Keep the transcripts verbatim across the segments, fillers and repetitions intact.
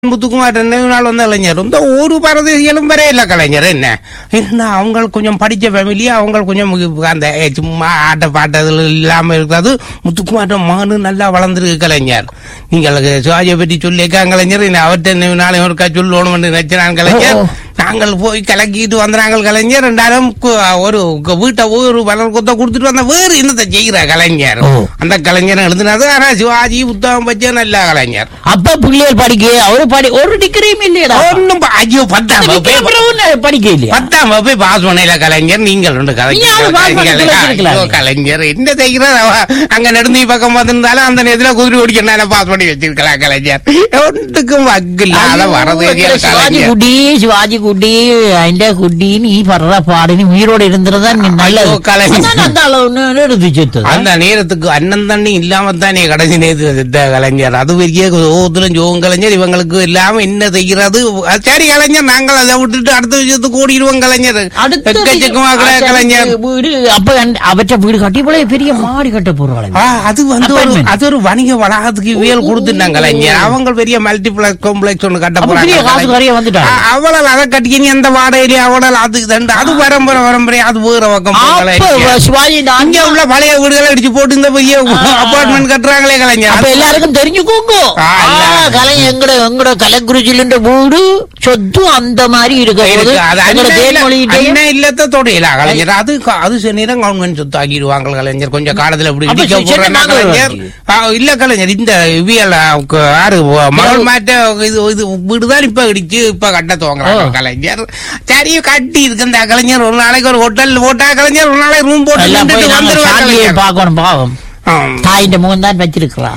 முத்துக்குமார் ரெண்டு நாள் வந்த கலைஞர் இந்த ஒரு பரதேசிகளும் வர இல்லை கலைஞர் என்ன என்ன அவங்க கொஞ்சம் படிச்ச ஃபேமிலி அவங்க கொஞ்சம் அந்த சும்மா ஆட்ட பாட்டதுல இல்லாம இருக்கிறது. முத்துக்குமார் மகனு நல்லா வளர்ந்துருக்கு கலைஞர். நீங்களுக்கு சிவாஜியை பற்றி சொல்லியிருக்காங்க கலைஞர். அவர்கிட்ட நாளை ஒருக்கா சொல்லணும் நினைச்சான் கலைஞர். நாங்கள் போய் கலக்கிட்டு வந்தாங்க கலைஞர். ரெண்டாயிரம் ஒரு வீட்டை ஒரு வளர் கொத்த கொடுத்துட்டு வந்த வேறு என்னத்தை செய்கிற கலைஞர். அந்த கலைஞர் எழுதினது. ஆனா சிவாஜி புத்தகம் பச்ச நல்ல கலைஞர். அப்ப பிள்ளைகள் படிக்க அவரு படி ஒரு டிகிரியும் இல்லையா ஒன்னும் ஐயோ பத்தாம் படிக்க இல்லையா பத்தாம் வகுப்பே பாஸ் பண்ணல கலைஞர். நீங்கள் ரெண்டு கலைஞர் கலைஞர் என்ன செய்கிற அங்க நெடுந்தி பக்கம் வந்திருந்தாலும் அந்த நேரத்தில் குதிரை ஓடிக்க பாஸ் பண்ணி வச்சிருக்கலாம் கலைஞர். ஒன்றுக்கும் வக்கு இல்லாத வரது குடி சிவாஜி குடி அந்த குடி நீ படுற பாடு உயிரோடு இருந்துறதா நல்ல கலைஞர். அந்த நேரத்துக்கு அண்ணன் தண்ணி இல்லாம தானே கடைசி நேரத்து கலைஞர். அது பெரிய ஓத்துல ஜோங்க கலைஞர். இவங்களுக்கு இல்லாம என்ன செய்கிறது சரி கலைஞர். நாங்கள் அதை விட்டுட்டு அடுத்த விஷயத்துக்கு ஓடிடுவோம் கலைஞர். கலைஞர் வீடு அப்ப அவற்றை வீடு கட்டி போல பெரிய மாடி கட்ட போறாங்க. அது வந்து அது ஒரு வணிக வளாகத்துக்கு வேல் கொடுத்துட்டாங்க கலைஞர். அவங்க பெரிய மல்டிபிளெக்ஸ் காம்ப்ளெக்ஸ் ஒன்று கட்ட போறாங்க. அவளால் அதை கட்டி நீ அந்த வாடகையிலே அவளால் அது அது வரம்பரை வரம்பரை அது வேற பக்கம் அங்க உள்ள பழைய வீடுகளை அடிச்சு போட்டு இந்த பெரிய அபார்ட்மெண்ட் கட்டுறாங்களே கலைஞர். எல்லாருக்கும் தெரிஞ்சுக்கோங்க கலைஞர் எங்கட எங்கட கலைக்குறிச்சியில் வீடு சொத்து அந்த மாதிரி இருக்கு. இல்லத்த தொடையில கலைஞர். அது அது நேரம் கவர்மெண்ட் சொத்து ஆகிடுவாங்க கலைஞர். கொஞ்சம் காலத்துல கலைஞர் இல்ல கலைஞர். இந்த யாரு மகள் மாற்ற இது இது வீடுதான் இப்ப இடிச்சு இப்ப கட்ட துவங்குறாங்க கலைஞர். சரி கட்டி இருக்கு இந்த கலைஞர். ஒரு நாளைக்கு ஒரு ஹோட்டல் போட்டா கலைஞர். ஒரு நாளைக்கு ரூம் போட்டு வந்துருவாங்க. பாக்கணும் பாவம் தாயின் முகம் தான் வச்சிருக்கிறான்.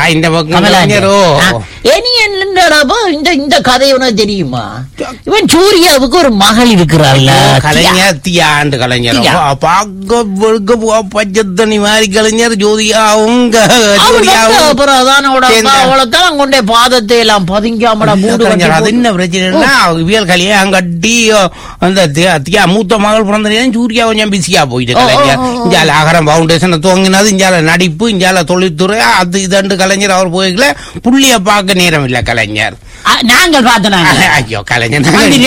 இந்த கதை உனக்கு தெரியுமா? இவன் சூர்யாவுக்கு ஒரு மகள் இருக்கிறாள்ல கலைஞர். தியாண்டு கலைஞர் பச்சத்தனி மாதிரி கலைஞர். ஜோதியாவும் அவளைத்தான் கொண்டே பாதத்தை எல்லாம் பதுங்காமடா மூடு. அது என்ன பிரச்சனைனா வியல் கல்யாணம் கட்டி அந்த தியா மூத்த மகள் பிறந்த சூர்யா கொஞ்சம் பிஸியா போயிட்டு கலைஞர். இஞ்சால அகரம் பவுண்டேஷனை துவங்கினது. இஞ்சால நடிப்பு இஞ்சால தொழில்துறை அது இதண்டு கலைஞர். அவர் போய்க்கல புள்ளிய பார்க்க நேரம் இல்ல கலைஞர். நாங்கள் பார்த்தோம். ஐயோ கலைஞர்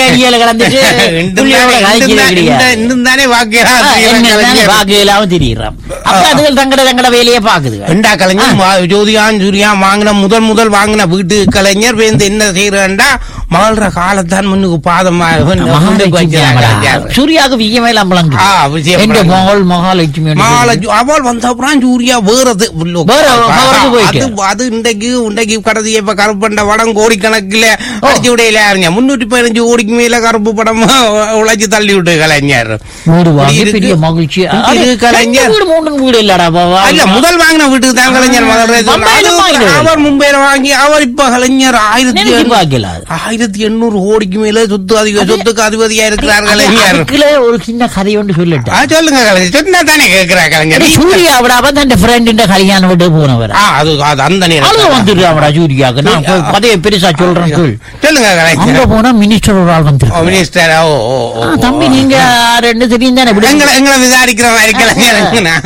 தானே வாக்குகளாவும் தெரியுறோம். அதுகள் தங்கட தங்கட வேலையை பாக்குது. ரெண்டா கலைஞர் ஜோதிகான் சூர்யா வாங்கின முதல் முதல் வாங்கின வீட்டு கலைஞர் வேந்து என்ன செய்யறா மகள காலத்தான் முன்னுக்கு பாதமா சூர்யாவுக்கு விஜயமேல அம்பலம் மகள் மகாலட்சுமி அவள் வந்த அப்புறம் சூர்யா வேறது அது இன்றைக்கு இன்றைக்கு கடைசி இப்ப கருப்பண்ட படம் கோடிக்கணக்கில் அடிச்சு விடையில அறிஞர் முன்னூற்றி பதினஞ்சு கோடிக்கு மேல கருப்பு படம் உழைச்சு தள்ளி விட்டு கலைஞர். மகிழ்ச்சி கலைஞர் முதல் வாங்கின வீட்டுக்கு தான் கலைஞர். அவர் மும்பையில வாங்கி அவர் இப்ப கலைஞர் ஆயிரத்தி ஆயிரத்தி எண்ணூறு கோடிக்கு மேல சொத்து அதிக சொத்துக்கு அதிபதியா இருக்கிறார் கலைஞர். ஒரு சின்ன கதை ஒன்று சொல்லிட்டு சொல்லுங்க கலைஞர். சொன்னா தானே கேட்கிறார் கலைஞர். சூர்யாவோட அவன் தன் ஃப்ரெண்ட் கல்யாணம் விட்டு போனவர் அந்த நேரம் வந்துடுறாங்க சூர்யாவுக்கு. நான் கதையை பெருசா சொல்றேன் சொல்லுங்க கலைஞர். போனா மினிஸ்டர் ஒரு ஆள் வந்து மினிஸ்டர் தம்பி நீங்க ரெண்டு தெரியும் தானே எங்களை விசாரிக்கிற மாதிரி கலைஞர்.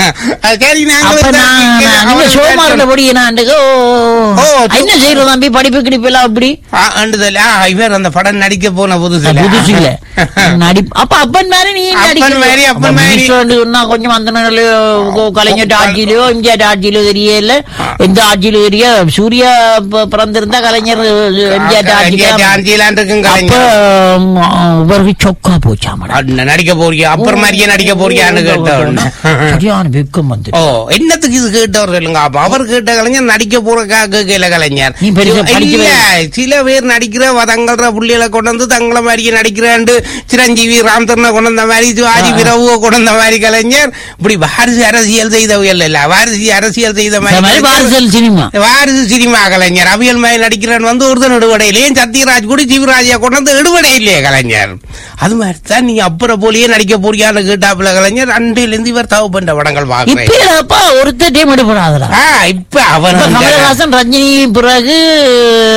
சோமாரில பொடிய நான் என்ன செய்யறோம் தம்பி படிப்பு கிடிப்பு எல்லாம் அப்படி இவர் அந்த படம் நடிக்க போன புதுசு புதுசு இல்ல நடி அப்ப அப்பன் மாதிரி நீ சொன்னா கொஞ்சம் அந்த கலைஞர் ஆட்சியிலோ எம்ஜிஆர் ஆட்சியிலோ தெரியல. எந்த ஆட்சியிலும் தெரிய சூர்யா பிறந்திருந்தா கலைஞர் எம்ஜிஆர் சொக்கா போச்சாம நடிக்க போறியா அப்புறம் மாதிரியே நடிக்க போறியான்னு கேட்ட சரியான வெக்கம் வந்து என்னத்துக்கு இது கேட்டவர் சொல்லுங்க. அவர் கேட்ட கலைஞர் நடிக்க போறக்காக கேட்கல கலைஞர். சில பேர் நடிக்கிற தங்கள புள்ளிகளை கொண்டு வந்து தங்களை மாதிரியே நடிக்கிறாண்டு சிரஞ்சீவி ராம்தரனை கொண்டு வந்த மாதிரி சிவாஜி பிரபுவை கொண்டு வந்த மாதிரி கலைஞர். இப்படி வாரிசு அரசியல் செய்தவர்கள் இல்ல வாரிசு அரசியல் செய்த மாதிரி வாரிசல் சினிமா வாரிசு சினிமா கலைஞர். அவியல் மாதிரி நடிக்கிறேன் வந்து ஒருத்தன் எடுவடையிலேயே சத்யராஜ் கூட சிவராஜா கொண்டு வந்து எடுவடை இல்லையே கலைஞர். அது மாதிரி தான் நீ அப்புறம் போலியே நடிக்க போறியான்னு கேட்டாப்புல கலைஞர். அன்றையில இருந்து இவர் தவ பண்ற படங்கள் பாக்குறேன். ஒருத்தர் டீம் எடுப்படாதா இப்ப அவர் கமலஹாசன் ரஜினி பிறகு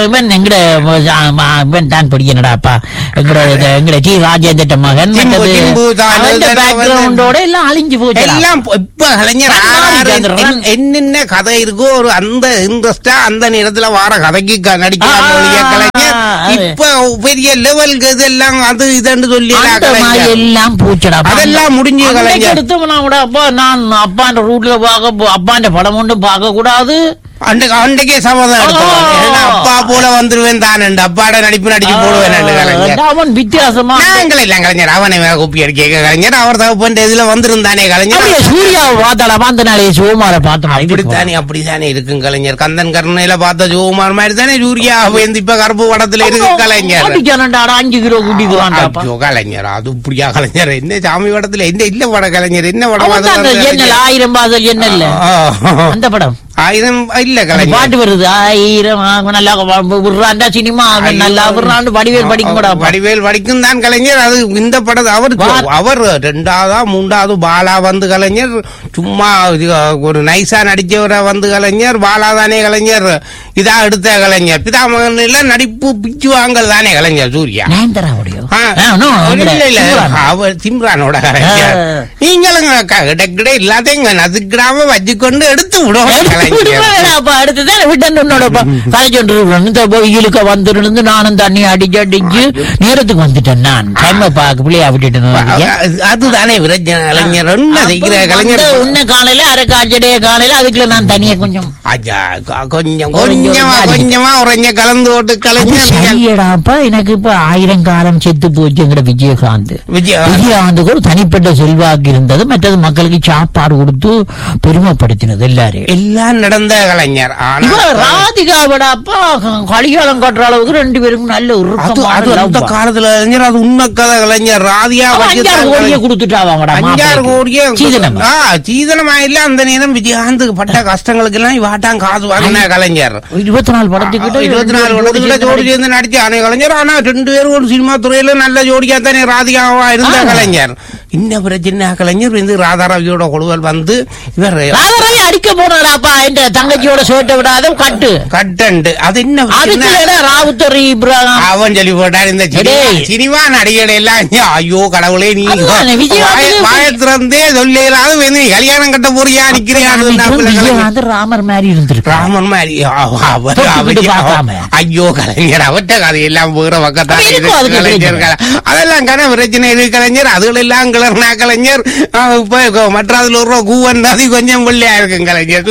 இவன் எங்கட இவன் தான் படிக்கணடாப்பா எங்கட எங்கட டி ராஜேந்திர மகன் பேக்ரவுண்டோட எல்லாம் அழிஞ்சு போச்சு எல்லாம் இப்ப கலைஞர் என்னென்ன கதை இருக்கோ ஒரு அந்த இன்ட்ரெஸ்டா அந்த நேரத்துல வார கதைக்கு நடிக்கிறாங்க கலைஞர். இப்ப பெரிய லெவலுக்கு இதெல்லாம் அது இதுன்னு சொல்லி எல்லாம் பூச்சடா அதெல்லாம் முடிஞ்சு கலைஞர் எடுத்தோம்னா கூட அப்பா நான் அப்பாண்ட ரூட்ல பார்க்க அப்பாண்ட படம் ஒன்றும் பார்க்க கூடாது அன்றைக்கே சமாதானம் அப்பா போல வந்துருவேன் தான் அப்பாட நடிப்பு நடிச்சு போடுவேன் அவன் வித்தியாசமா இல்ல கலைஞர் அவனை கூப்பி அடிக்க கலைஞர் அவர் தகப்பன் இதுல வந்திருந்தானே கலைஞர் சூர்யாவை பார்த்தாடா பார்த்த நாளே சிவகுமாரை பார்த்தோம் இப்படித்தானே அப்படித்தானே இருக்கும் கலைஞர் கந்தன் கருணையில பார்த்த சிவகுமார் மாதிரி தானே சூர்யா இப்ப கருப்பு படத்துல இருக்கு கலைஞர் அஞ்சு கிலோ கூட்டிக்குவான் கலைஞர் அது இப்படியா கலைஞர் என்ன சாமி படத்துல என்ன இல்ல படம் கலைஞர் என்ன படம் ஆயிரம் பாதல் என்ன இல்ல அந்த படம் ஆயிரம் இல்ல கலைஞர் பாட்டு வருது ஆயிரம் நல்லா விடுறாண்டா சினிமா நல்லா விடுறாண்டு வடிவேல் படிக்கும் வடிவேல் படிக்கும் தான் கலைஞர். அது இந்த படம் அவர் அவர் ரெண்டாவதா மூன்றாவது பாலா வந்து கலைஞர் சும்மா ஒரு நைசா நடிச்சவரை வந்து கலைஞர் பாலா தானே கலைஞர் இதா எடுத்த கலைஞர் பிதாமகன்ல நடிப்பு பிச்சு வாங்கல் தானே கலைஞர் சூர்யா அவர் சிம்ரானோட கலைஞர். நீங்களும் கிட்ட எல்லாத்தையும் நசுக்கிடாம வச்சுக்கொண்டு எடுத்து விடுவோம் வந்துருந்து நானும் தண்ணி அடிச்சு அடிச்சு நேரத்துக்கு வந்துட்டேன் நான் பிள்ளையா விட்டுட்டு அதுதானே கலைஞர் உன்ன காலையில அரை காய்ச்சடைய காலையில அதுக்குள்ள நான் தனியா கொஞ்சம் கொஞ்சம் கொஞ்சமா கொஞ்சமா உறைஞ்ச கலந்து போட்டு கலைஞர்ப்பா எனக்கு இப்ப ஆயிரம் காலம் செத்து போச்சுங்கிற விஜயகாந்த் விஜயகாந்துக்கு ஒரு தனிப்பட்ட செல்வாக்கு இருந்தது மற்றது மக்களுக்கு சாப்பாடு கொடுத்து பெருமைப்படுத்தினது எல்லாரும் எல்லாம் நடந்த கலைஞர். ராதிகாவோட அப்பா கலிகாலம் கட்டுற அளவுக்கு ரெண்டு பேருக்கும் நல்ல ஒரு காலத்துல கலைஞர் அது உண்மை கதை கலைஞர். ராதிகா கோடியை கொடுத்துட்டாங்க அஞ்சாறு கோடியே சீதனமா இல்ல அந்த நேரம் விஜயகாந்துக்கு பட்ட கஷ்டங்களுக்கு எல்லாம் இவாட்டான் காசு வாங்கின கலைஞர். இருபத்தி நாலு படத்துக்கிட்ட இருபத்தி நாலு படத்துக்கிட்ட ஜோடி சேர்ந்து நடிச்சு ஆனே கலைஞர். ஆனா ரெண்டு பேரும் ஒரு சினிமா துறையில நல்ல ஜோடியா தானே ராதிகாவா இருந்த கலைஞர். இன்ன பிரச்சனை கலைஞர் வந்து ராதாரவியோட குழுவல் வந்து இவர் அடிக்க போனாடாப்பா என்ற தங்கச்சியோட சோட்டை விடாத கட்டு கட்டு அது என்ன ராவுத்தரி அவன் சொல்லி போட்டார் இந்த சினிமா நடிகை எல்லாம் ஐயோ கடவுளே நீ வாயத்திறந்தே சொல்லிடாது வந்து கல்யாணம் கட்ட போறியா நிக்கிறியா ராமர் மாதிரி இருந்திருக்கு ராமர் மாதிரி ஐயோ கலைஞர் அவற்ற கதையெல்லாம் போகிற பக்கத்தான் கலைஞர் அதெல்லாம் கன பிரச்சனை இருக்கு கலைஞர் அதுகள் எல்லாம் கிளர்னா கலைஞர் இப்ப மற்றது ஒரு கூவன் அது கொஞ்சம் பிள்ளையா இருக்கும் கலைஞர்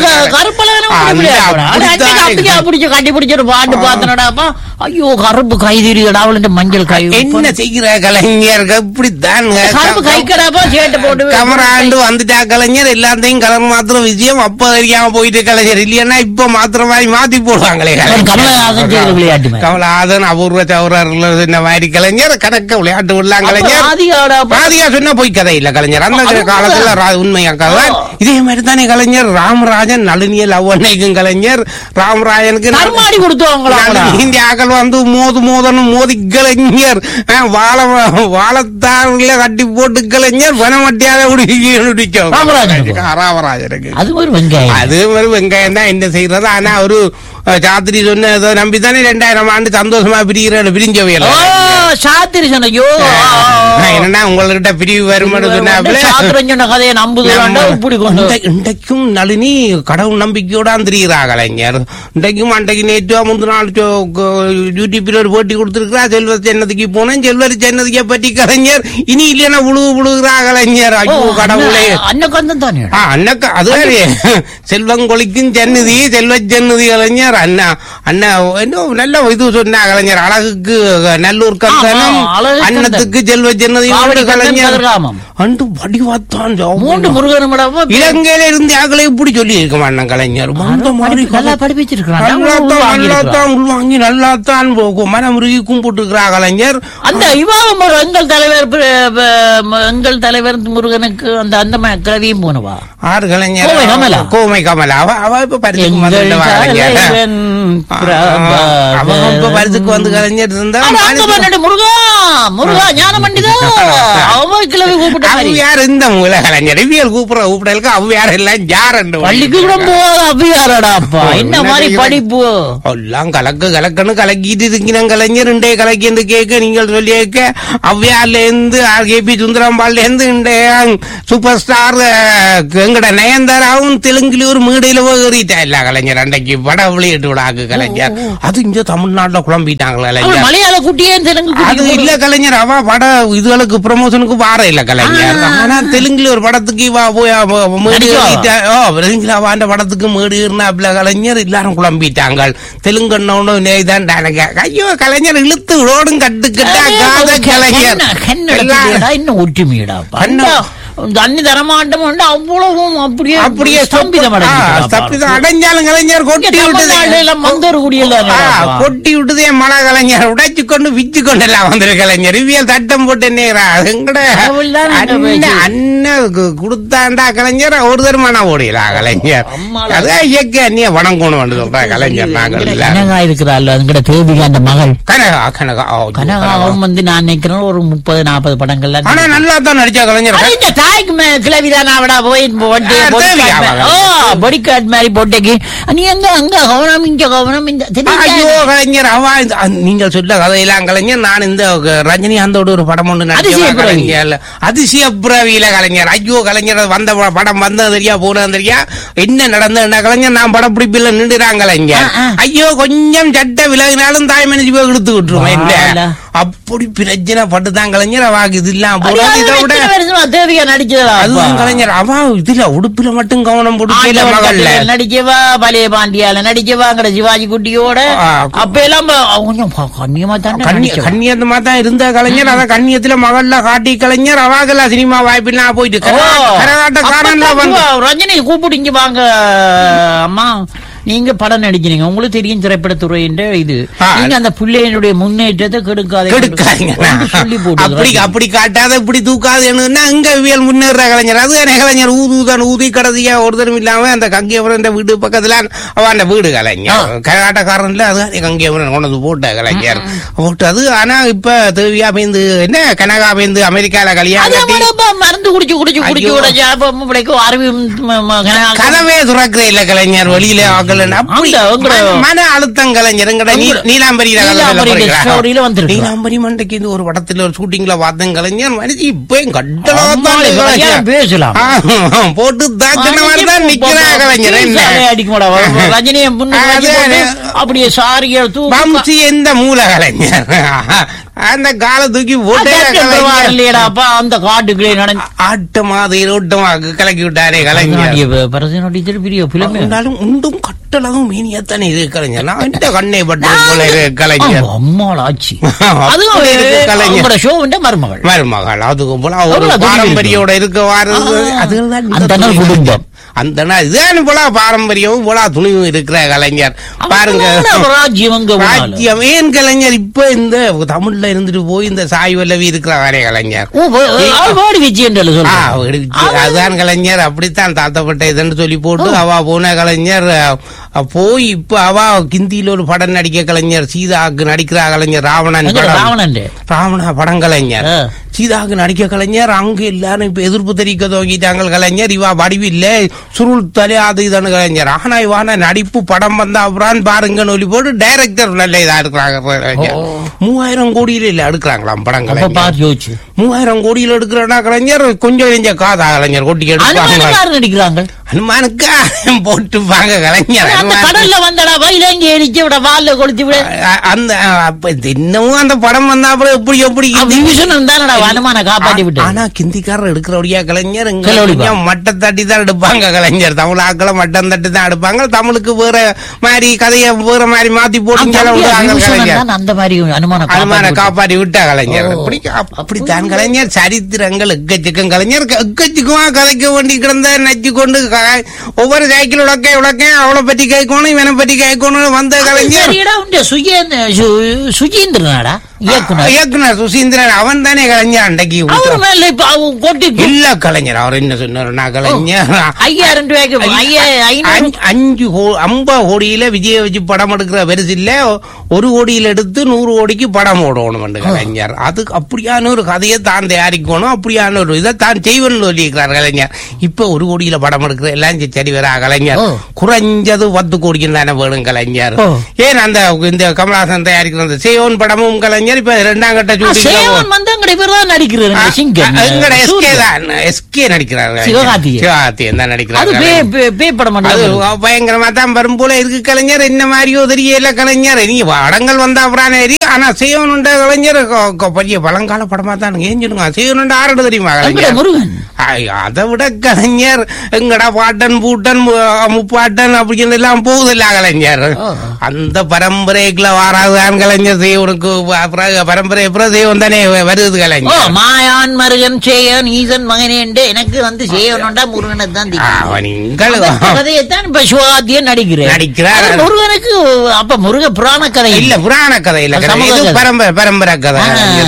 கட்டி பிடிச்சிட்டு பாட்டு பாத்தனடாப்பா ஐயோ கருப்பு கைதிரிடா மஞ்சள் கை என்ன செய்கிற கலைஞர் இப்படித்தான் கை கடாப்பா சேட்டை போட்டு கமராண்டு வந்துட்டா கலைஞர் எல்லாத்தையும் கலர் மாத்திரம் விஷயம் அப்ப தெரியாம போயிட்டு கலைஞர் இல்லையா இப்ப மாத்திரம் மாதிரி மாத்தி போடுவாங்களே கமலஹாசன் விளையாட்டு கமலஹாசன் அபூர்வ சௌரர் இந்த மாதிரி கலைஞர் கணக்க விளையாட்டு விடலாம் கலைஞர். ராதிகா சொன்னா போய் கதை இல்ல கலைஞர் அந்த காலத்துல உண்மையா கதை. இதே மாதிரி தானே கலைஞர் ராமராஜன் நளினிய லவ் அன்னைக்கும் கலைஞர் ராமராஜனுக்கு இந்திய ஆக்கள் வந்து மோது மோதனும் மோதி கலைஞர் வாழ வாழத்தாறுல கட்டி போட்டு கலைஞர் வனமட்டியாக முடிச்சோம் ராமராஜனுக்கு. அது ஒரு வெங்காயம் அது ஒரு வெங்காயம் தான் என்ன செய்யறது. ஆனா ஒரு சாத்திரி சொன்ன நம்பித்தானே ரெண்டாயிரம் ஆண்டு சந்தோஷமா பிரிகிற பிரிஞ்சவையில சாத்திரி சொன்னையோ என்னன்னா உங்கள்கிட்ட பிரிவு வருமானு இன்றைக்கும் நளினி கடவுள் நம்பிக்கையோட திரிகிறா கலைஞர். இன்றைக்கும் அன்றைக்கு நேற்று முந்தின நாள் யூடியூப்ல ஒரு போட்டி கொடுத்திருக்கிறா செல்வ சென்னதிக்கு போனேன் செல்வர் சென்னதிக்க பற்றி கலைஞர் இனி இல்லைன்னா உழுவு புழுகிறா கலைஞர். ஐயோ கடவுளே அன்னக்கந்தம் தானே அன்னக்க அது செல்வம் கொளிக்கும் சென்னதி செல்வ சென்னதி கலைஞர். அண்ணா அண்ணா இன்னும் நல்ல இது சொன்னா கலைஞர் அழகுக்கு நல்லூர் கந்தனம் அன்னத்துக்கு செல்வ ஜன்னதி கலைஞர் அன்று வடிவாத்தான் இலங்கையில இருந்து ஆக்களை இப்படி சொல்லி இருக்க மாட்டான் கலைஞர். நல்லாத்தான் உள்வாங்கி நல்லாத்தான் மனமுருகி கும்பிட்டுருக்கிறா கலைஞர். அந்த இவாவும் எங்கள் தலைவர் எங்கள் தலைவர் முருகனுக்கு அந்த அந்த கிழவியும் போனவா ஆறு கலைஞர் கோமை கமலா அவ இப்ப பரிசு டான்ஸுக்கு வந்து கலைஞர் இருந்தா முருகா முருகா ஞான பண்டிதா யார் இந்த மூல கலைஞர் இவியல் கூப்பிடுற கூப்பிடலுக்கு அவ்வியார் எல்லாம் யார் பள்ளிக்கு கூட போகாத அவ்வியாரடாப்பா என்ன மாதிரி படிப்பு எல்லாம் கலக்கு கலக்குன்னு கலக்கிட்டு இருக்கிற கலைஞர் இன்றைய கலக்கி என்று கேட்க நீங்கள் சொல்லி கேட்க அவ்வியார்ல இருந்து கே பி சுந்தரம்பாள்ல இருந்து இன்றைய சூப்பர் ஸ்டார் எங்கட நயன்தாராவும் தெலுங்குல ஒரு மேடையில ஏறிட்டா இல்ல கலைஞர் அன்றைக்கு படம் வெளியிட்டு விடாக்கு கலைஞர் அது இங்க தமிழ்நாட்டுல குழம்பிட்டாங்களா மலையாள குட்டியே தெலுங்கு அது இல்ல கலைஞர் அவ பட இதுகளுக்கு ப்ரமோஷனுக்கு வார இல்ல கலைஞர் ஆனா தெலுங்குல ஒரு படத்துக்கு அந்த படத்துக்கு மேடு இருந்தா கலைஞர் எல்லாரும் குழம்பிட்டாங்க தெலுங்கு ஐயோ கலைஞர் இழுத்து ரோடும் கட்டுக்கிட்டா காத கலைஞர் இன்னும் ஒற்றுமையடா தண்ணி தரமாட்டம் அவ்வளவும் அப்படியே அப்படியே அடைஞ்சாலும் கலைஞர் கொட்டி விட்டு மந்தர் குடியல கொட்டி விட்டுதே மழை கலைஞர் உடைச்சு கொண்டு விச்சு கொண்டு எல்லாம் வந்துரு கலைஞர் இவியல் தட்டம் போட்டு நேரா எங்கட அண்ணன் கொடுத்தாண்டா கலைஞர் ஒரு தருமானா ஓடிடா கலைஞர் அதான் இயக்க அண்ணிய வணங்கணும் வந்து சொல்ற கலைஞர் நாங்கள் இருக்கிறாள் எங்கட தேவிகா அந்த மகள் கனகா கனகா கனகாவும் வந்து நான் நினைக்கிறேன் ஒரு முப்பது நாற்பது படங்கள்ல ஆனா நல்லா தான் நடிச்சா கலைஞர் நீங்கள் சொல்ல கதையெல்லாம் கலைஞர் நான் இந்த ரஜினிகாந்தோட ஒரு படம் ஒன்று நடிச்சேன் அதிசய பிறவியில கலைஞர் ஐயோ கலைஞர் வந்த படம் வந்தது தெரியா போனது தெரியா என்ன நடந்தது கலைஞர் நான் படம் பிடிப்பில் நின்றுறாங்க கலைஞர் ஐயோ கொஞ்சம் சட்டை விலகினாலும் தாய் மனுஷி போய் கொடுத்து விட்டுருவோம் என்ன அப்படி பிரச்சனை பட்டுதான் கலைஞர் அவாக்கு இது இல்லாம போறாது இதை விட கலைஞர் அவ இதுல உடுப்புல மட்டும் கவனம் போட்டு மகள்ல நடிக்கவா பழைய பாண்டியால நடிக்கவாங்கிற சிவாஜி குட்டியோட அப்ப எல்லாம் கொஞ்சம் கண்ணியமா தான் கண்ணியமா தான் இருந்த கலைஞர் அத கண்ணியத்துல மகள்ல காட்டி கலைஞர் அவாகெல்லாம் சினிமா வாய்ப்பெல்லாம் போயிட்டு கரகாட்டக்காரன் ரஜினி கூப்பிட்டு இங்க வாங்க அம்மா நீங்க படம் நடிக்கிறீங்க உங்களுக்கு தெரியும் திரைப்படத்துறை இது நீங்க அந்த பிள்ளையினுடைய முன்னேற்றத்தை கெடுக்காத கெடுக்காதீங்க அப்படி அப்படி காட்டாத இப்படி தூக்காது அங்க வியல் முன்னேற கலைஞர் அது கலைஞர் ஊதுதான் ஊதி கடதியா ஒருத்தரும் இல்லாம அந்த கங்கியபுரம் வீடு பக்கத்துல அவன் வீடு கலைஞர் கரகாட்டக்காரன்ல அது கங்கியபுரம் கொண்டு போட்ட கலைஞர் போட்டது ஆனா இப்ப தேவியா பேந்து என்ன கனகா பேந்து அமெரிக்கால கல்யாணம் மருந்து குடிச்சு குடிச்சு குடிச்சு கதவே துறக்கிற இல்ல கலைஞர் வெளியில மன அழுத்தம் கலைஞர் நீலாம்பரி நீலாம்பரி மண்டைக்கு இது ஒரு படத்துல ஒரு ஷூட்டிங்ல பார்த்தேன் கலைஞர் மனுஷி இப்ப கட்டலாம் பேசலாம் போட்டு தாக்கின மாதிரி தான் நிக்கிறா கலைஞர் ரஜினியை அப்படியே சாரிய வம்சி எந்த மூல கலைஞர் அந்த கால தூக்கி போட்டேப்பா அந்த காட்டுக்குள்ளே நடந்து ஆட்டமாக ஓட்டமாக கலக்கி விட்டாரே கலைஞர் பெரிய இருந்தாலும் உண்டும் கட்டளவும் மீனியத்தானே இது கலைஞர் நான் இந்த கண்ணை பட்ட போல கலைஞர் அம்மாள் ஆட்சி கலைஞர் ஷோ மருமகள் மருமகள் அதுக்கு போல பாரம்பரியோட இருக்க வாரது அதுதான் குடும்பம் அந்த இதுதான் போல பாரம்பரியமும் போல துணிவும் இருக்கிற கலைஞர் பாருங்க ராஜ்யம் ஏன் கலைஞர் இப்ப இந்த தமிழ்ல இருந்துட்டு போய் இந்த சாய் வல்லவி இருக்கிற வரை கலைஞர் அதுதான் கலைஞர் அப்படித்தான் தாத்தப்பட்ட இதுன்னு சொல்லி போட்டு அவ போன கலைஞர் போய் இப்ப அவ ஹிந்தியில ஒரு படம் நடிக்க கலைஞர் சீதாக்கு நடிக்கிற கலைஞர் ராவணன் ராவணன் ராவண படம் கலைஞர் சீதாக்கு நடிக்க கலைஞர் அங்க எல்லாரும் இப்ப எதிர்ப்பு தெரிவிக்க துவங்கிட்டாங்க கலைஞர் இவா வடிவில்ல சுருள் தலை அது இதான கலைஞர் ஆனா இவான நடிப்பு படம் வந்தா அப்புறம் பாருங்கன்னு சொல்லி போட்டு டைரக்டர் நல்ல இதா இருக்கிறாங்க மூவாயிரம் கோடியில இல்ல எடுக்கிறாங்களாம் படங்கள் மூவாயிரம் கோடியில எடுக்கிறா கலைஞர் கொஞ்சம் நெஞ்ச காதா கலைஞர் கொட்டி எடுப்பாங்க நடிக்கிறாங்க அனுமானுக்கா போட்டுப்பாங்க கலைஞர் அந்த இன்னமும் அந்த படம் வந்தா அப்புறம் எப்படி எப்படி ஆனா கிந்திக்காரர் எடுக்கிறபடியா கலைஞர் மட்டம் தட்டி தான் எடுப்பாங்க கலைஞர் தமிழ் ஆக்களை மட்டம் தட்டி தான் எடுப்பாங்க தமிழுக்கு வேற மாதிரி கதையை வேற மாதிரி மாத்தி போட்டு அந்த மாதிரி அனுமான காப்பாற்றி விட்டா கலைஞர் அப்படித்தான் கலைஞர் சரித்திரங்கள் எக்கச்சக்கம் கலைஞர் எக்கச்சக்கமா கதைக்க வேண்டி கிடந்த நச்சு கொண்டு ஒவ்வொரு சைக்கிள் உடக்க உடக்க அவளை பத்தி கேட்கணும் இவனை பத்தி கேட்கணும் வந்த கலைஞர் சுஜீந்திரன் இயக்குனர் சுசீந்திரன் அவன் தானே கலைஞர் கலைஞர் அன்றைக்கு இல்ல கலைஞர் அவர் என்ன சொன்னார் கலைஞர் ஐயாயிரம் ரூபாய்க்கு அஞ்சு ஐம்பது கோடியில விஜய வச்சு படம் எடுக்கிற பெருசு இல்ல ஒரு கோடியில எடுத்து நூறு கோடிக்கு படம் ஓடணும் கலைஞர். அது அப்படியான ஒரு கதையை தான் தயாரிக்கணும், அப்படியான ஒரு இதை தான் செய்வன்னு சொல்லியிருக்கிறார் கலைஞர். இப்ப ஒரு கோடியில படம் எடுக்கிற எல்லாம் சரி வரா கலைஞர், குறைஞ்சது பத்து கோடிக்கு தானே வேணும் கலைஞர். ஏன் அந்த இந்த கமலஹாசன் தயாரிக்கிற அந்த சேவன் படமும் கலைஞர் இப்ப இரண்டாம் கட்ட பயங்கரமா தான் வரும் போல இருக்கு கலைஞர். என்ன மாதிரியோ தெரியல கலைஞர். நீ படங்கள் வந்தா அப்புறம் ஆனா சேவன் கலைஞர் பெரிய பழங்கால படமா தான் ஏஞ்சிடுங்க. சேவன் ஆறு தெரியுமா கலைஞர்? அதை விட கலைஞர் எங்கடா பாட்டன் பூட்டன் முப்பாட்டன் அப்படின்னு எல்லாம் போகுதில்ல கலைஞர். அந்த பரம்பரைக்குள்ள வாராதுதான் கலைஞர். சேவனுக்கு பரம்பரை அப்புறம் சேவன் தானே வருது கலைஞர். மாயான் மருகன் சேவன் ஈசன் மகனே எனக்கு வந்து சேவனோண்டா முருகனை தான் சிவகார்த்தியன் நடிக்கிறேன் நடிக்கிறார். முருகனுக்கு அப்ப முருக புராண கதை இல்ல, புராண கதை இல்ல, பரம்பரை பரம்பரை கதை.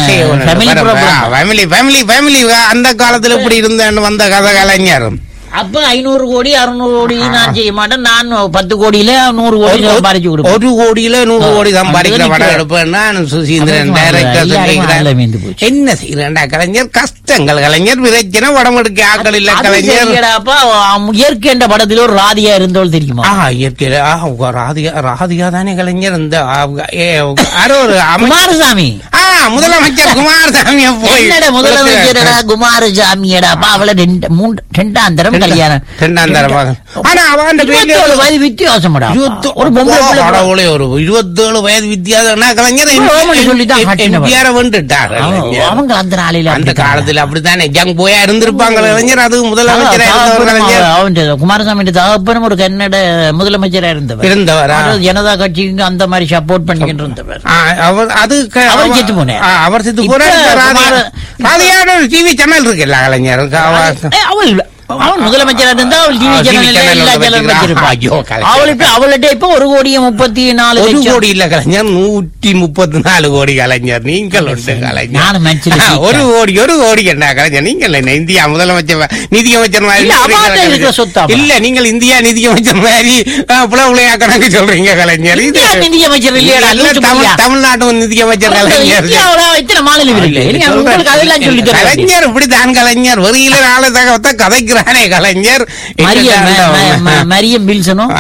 அந்த காலத்துல இப்படி இருந்தேன்னு வந்த கதை கலைஞர். அப்ப ஐநூறு கோடி அறுநூறு கோடி நான் செய்ய மாட்டேன், நான் பத்து கோடியில நூறு கோடி சம்பாதிச்சு கொடுப்பேன். ஒரு கோடியில நூறு கோடி சம்பாதிக்கிற படம் எடுப்பேன்னா சுசீந்திரன் டைரக்டர் என்ன செய்யறா கலைஞர். கஷ்டங்கள் கலைஞர், விதைச்சின படம் எடுக்க ஆக்கள் இல்ல கலைஞர். இயற்கை என்ற படத்துல ஒரு ராதியா இருந்தோல் தெரியுமா? இயற்கை ராதிகா ராதிகா தானே கலைஞர். இந்த குமாரசாமி முதலமைச்சர் குமாரசாமி முதலமைச்சர் குமாரசாமியடா அவளை ரெண்டாம் தரம் கல்யாணம் ஆனா அவன் வயது வித்தியாசம் ஒரு இருபத்தேழு வயது வித்தியாசம் கலைஞர் வந்துட்டார். அவங்க அந்த நாளையில அந்த காலத்துல அப்படித்தானே ஜங் போயா இருந்திருப்பாங்க கலைஞர். அது முதலமைச்சர் குமாரசாமி தகப்பனும் ஒரு கன்னட முதலமைச்சரா இருந்தவர் இருந்தவர் ஜனதா கட்சிக்கு அந்த மாதிரி சப்போர்ட் பண்ணிக்கிட்டு இருந்தவர். அவர் அது அவர் செத்து போனேன் அவர் செத்து போன டிவி சேனல் இருக்குல்ல கலைஞர். அவள் அவன் முதலமைச்சராக இருந்தா அவள் டிவி சேனல் எல்லா சேனலும் வச்சிருப்பான். அவளுக்கு அவள்கிட்ட இப்ப ஒரு கோடியே முப்பத்தி நாலு ஒரு கோடி இல்ல கலைஞர், நூற்றி முப்பத்தி நாலு கோடி கலைஞர். நீங்கள் உண்டு கலைஞர் ஒரு கோடி ஒரு கோடி என்ன கலைஞர். நீங்கள் என்ன இந்தியா முதலமைச்சர் நிதியமைச்சர் மாதிரி இல்ல, நீங்கள் இந்தியா நிதியமைச்சர் மாதிரி புலவுளையா கணக்கு சொல்றீங்க கலைஞர். இது நிதியமைச்சர் இல்லையா? தமிழ்நாட்டு நிதியமைச்சர் கலைஞர். இத்தனை மாநிலம் கலைஞர் இப்படித்தான் கலைஞர். வெறியில நாலு தகவத்தை கதைக்கிற கலைஞர். மரியம் வில்சனும்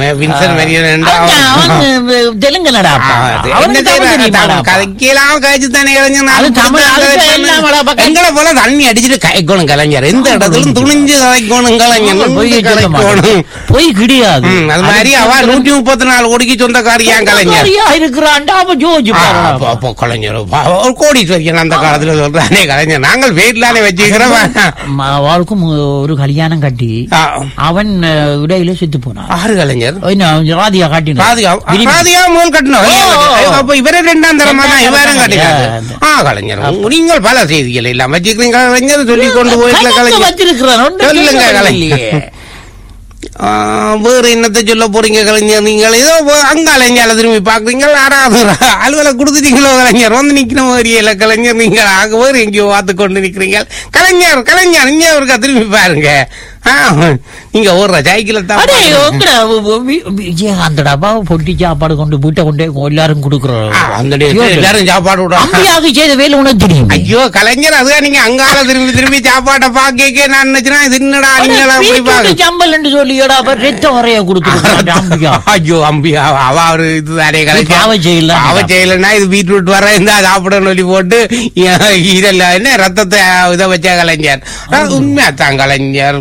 தெலுங்கனடா கதைக்கலாம் காய்ச்சி தானே கலைஞர். எங்களை போல தண்ணி அடிச்சுட்டு கதைக்கணும் கலைஞர். எந்த இடத்துலும் துணிஞ்சு கதைக்கணும் கலைஞர். போய் கிடையாது. அது மாதிரி அவ நூற்றி முப்பத்தி நாலு கோடிக்கு சொந்தக்காரியா கலைஞர் இருக்கிறான்டா. கலைஞர் ஒரு கோடீஸ்வரியன் அந்த காலத்துல சொல்றானே கலைஞர். நாங்கள் வீட்டுலானே வச்சுக்கிறோம். அவளுக்கும் ஒரு கல்யாணம் கட்டி அவன் இடையில செத்து போனான். ஆறு கலைஞர் ராதியா கட்டினோம். இவரே ரெண்டாம் தரமா தான் இவரும் கட்டினாரு. ஆ கலைஞர் நீங்கள் பல செய்திகள் எல்லாம் வச்சுக்கிறீங்க கலைஞர். சொல்லி கொண்டு போயிருக்க கலைஞர் சொல்லுங்க கலைஞர். வேறு என்னத்தை சொல்ல போறீங்க கலைஞர்? நீங்கள் ஏதோ அங்க அலைஞ்சால திரும்பி பாக்குறீங்க. யாராவது அலுவலை கொடுத்துட்டீங்களோ கலைஞர்? வந்து நிக்கிற மாதிரியே கலைஞர். நீங்கள் ஆக வேறு எங்கேயோ பார்த்து கொண்டு நிக்கிறீங்க கலைஞர். கலைஞர் இங்க ஒருக்கா திரும்பி பாருங்க. நீங்க ஓடுற சைக்கிள் விஜயகாந்தடாப்பா பொட்டி சாப்பாடு கொண்டு வீட்டை கொண்டு எல்லாரும் கொடுக்குறோம். எல்லாரும் சாப்பாடு விடுறாங்க செய்த வேலை உனக்கு தெரியும். ஐயோ கலைஞர், அதுதான் நீங்க அங்கால திரும்பி திரும்பி சாப்பாட்டை பாக்க நான் நினைச்சேன். இது என்னடா நீங்க சம்பல் என்று சொல்லியோடா ரத்தம் வரைய கொடுத்துருக்கோம். ஐயோ அம்பியா அவ ஒரு இதுதானே கலைஞர். அவ செய்யல அவ செய்யலன்னா இது பீட்ரூட் வர இருந்தா சாப்பிடன்னு சொல்லி போட்டு இதெல்லாம் என்ன ரத்தத்தை இதை வச்சா கலைஞர். உண்மையாத்தான் கலைஞர்.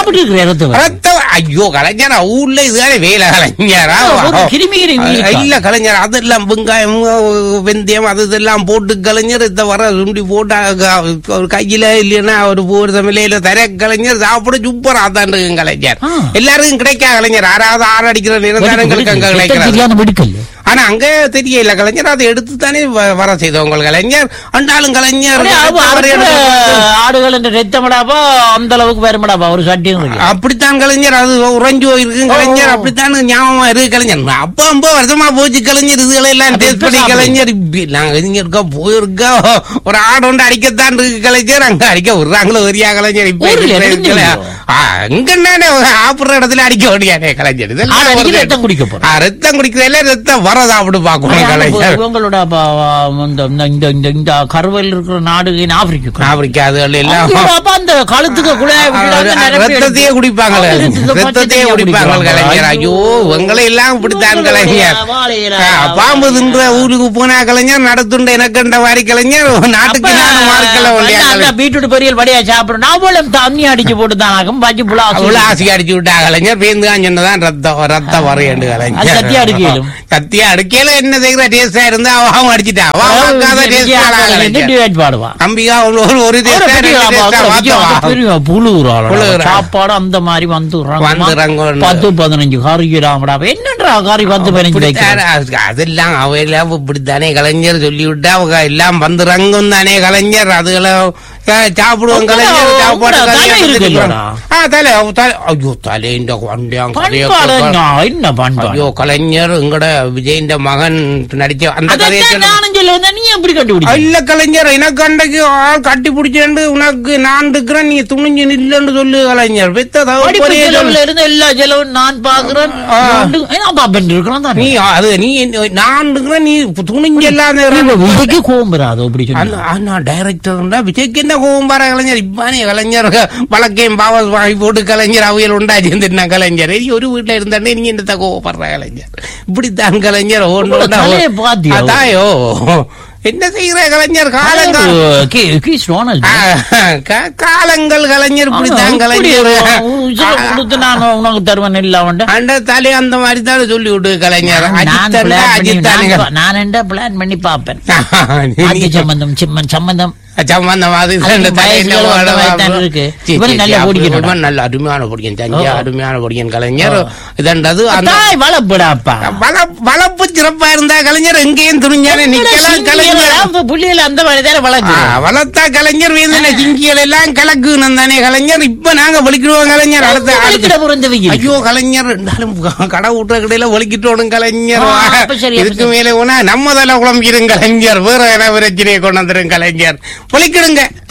ஐயோ கலைஞர் ஊர்ல இதுதானே வேலை கலைஞர். இல்ல கலைஞர் அதெல்லாம் வெங்காயம் வெந்தயம் அது இதெல்லாம் போட்டு கலைஞர் இத வர சுண்டி போட்டு கையில இல்லைன்னா ஒரு போர் தமிழையில தர கலைஞர் சாப்பிட சூப்பரா தான் இருக்கு கலைஞர். எல்லாருக்கும் கிடைக்கா கலைஞர். ஆறாவது ஆறு அடிக்கிற நிரந்தரங்களுக்கு அங்க கிடைக்கிறாங்க. ஆனா அங்க தெரியல கலைஞர் அதை எடுத்துத்தானே வர செய்தவங்க கலைஞர் அண்டாலும் கலைஞர் ஆடுகள் என்ற ரத்தமடாப்பா அந்த அளவுக்கு வருமடாப்பா ஒரு சட்டியும் அப்படித்தான் கலைஞர் அது உறைஞ்சு போயிருக்கு கலைஞர் அப்படித்தான் ஞாபகமா இருக்கு கலைஞர் அப்ப ரொம்ப வருஷமா போச்சு கலைஞர் இதுகளை எல்லாம் டேஸ்ட் பண்ணி கலைஞர் நாங்க இருக்கா போயிருக்கா ஒரு ஆடு ஒன்று அடிக்கத்தான் இருக்கு கலைஞர் அங்க அடிக்க விடுறாங்களோ வரியா கலைஞர் இப்ப அங்க சாப்பிடுற இடத்துல அடிக்க முடியாதே கலைஞர் ரத்தம் குடிக்க போறோம் ரத்தம் குடிக்கிறதுல ரத்தம் வரதா அப்படி பாக்கணும் கலைஞர் உங்களோட இந்த கருவையில் இருக்கிற நாடு ஆப்பிரிக்கா ஆப்பிரிக்கா அதுகள் எல்லாம் அந்த கழுத்துக்கு கூட ரத்தத்தையே குடிப்பாங்க ரத்தத்தையே குடிப்பாங்க கலைஞர் ஐயோ உங்களை எல்லாம் இப்படித்தான் கலைஞர் பாம்பு தின்ற ஊருக்கு போனா கலைஞர் நடத்துண்ட எனக்கண்ட வாரி கலைஞர் நாட்டுக்கு பீட்ரூட் பொரியல் படியா சாப்பிடும் நாவலும் தண்ணி அடிச்சு போட்டு தான் பஜ்ஜி புலா ஆசி அடிச்சு விட்டா கலைஞர் பேருந்து தான் சொன்னதான் ரத்தம் ரத்தம் வரையண்டு கலைஞர் சத்தியா அடிக்கலும் சத்தியா அடிக்கல என்ன செய்யற டேஸ்டா இருந்தா அவன் அடிச்சுட்டா பாடுவான் அம்பிகா ஒரு சாப்பாடு அந்த மாதிரி வந்து பத்து பதினஞ்சு கறிக்கிறாங்கடா என்னன்றா கறி பத்து பதினஞ்சு அதெல்லாம் அவையெல்லாம் இப்படித்தானே கலைஞர் சொல்லிவிட்டா அவங்க எல்லாம் வந்து ரங்கம் தானே கலைஞர் அதுகளை சாப்பிடுவோம் கலைஞர் சாப்பாடு ஐயோ தலை ஐயோ கலைஞர் எங்கட விஜயின் மகன் நடிச்ச அந்த கதையை இல்ல கலைஞர் எனக்கு அன்றைக்கு ஆள் கட்டி பிடிச்சேன் உனக்கு நான் இருக்கிறேன் நீ துணிஞ்சு நில்லுன்னு சொல்லு கலைஞர் எல்லா செலவும் நான் பாக்குறேன் நீ அது நீ நான் இருக்கிறேன் நீ துணிஞ்சு இல்லாத கோபம் வராது அப்படி நான் டைரக்டர் விஜய்க்கு என்ன கோபம் பாரு கலைஞர் இப்பானே கலைஞர் வழக்கையும் பாவஸ் வாங்கி போட்டு கலைஞர் அவையில் உண்டாச்சு கலைஞர் ஒரு வீட்டுல இருந்தானே நீ என்ன கோவப்படுற கலைஞர் இப்படித்தான் கலைஞர் அதாயோ என்ன செய்யற கலைஞர் காலங்கள் காலங்கள் கலைஞர் இப்படித்தான் கலைஞர் உனக்கு தருவன் இல்ல அந்த தலை அந்த மாதிரி தானே சொல்லி விடு கலைஞர் நான் என்ன பிளான் பண்ணி பாப்பேன் சம்பந்தம் சிம்மன் சம்பந்தம் நல்ல அருமையான பொடியன் தஞ்சா அருமையான பொடியன் கலைஞர் இதன்றது வளர்ப்பு சிறப்பா இருந்தா கலைஞர் எங்கேயும் துணிஞ்சானே நிக்கலாம் கலைஞர் புள்ளியில அந்த வளர்த்தா கலைஞர் வேந்தன சிங்கியல் எல்லாம் கலக்கு தானே கலைஞர் இப்ப நாங்க வலிக்கிடுவோம் கலைஞர் அடுத்த ஐயோ கலைஞர் இருந்தாலும் கடை விட்டுற கடையில வலிக்கிட்டோடும் கலைஞர் இதுக்கு மேலே போனா நம்ம தலை குழம்பிடும் கலைஞர் வேற என்ன பிரச்சனையை கொண்டு வந்துடும் கலைஞர் வலிக்கிடுங்க.